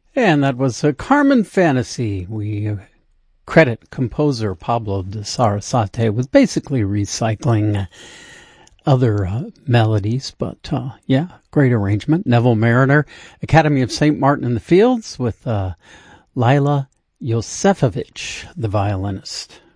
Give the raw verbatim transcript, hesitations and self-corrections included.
And that was a Carmen Fantasy. We uh, credit composer Pablo de Sarasate with basically recycling uh, other uh, melodies, but uh, yeah, great arrangement. Neville Mariner, Academy of Saint Martin in the Fields with uh, Lila Josefovich, the violinist.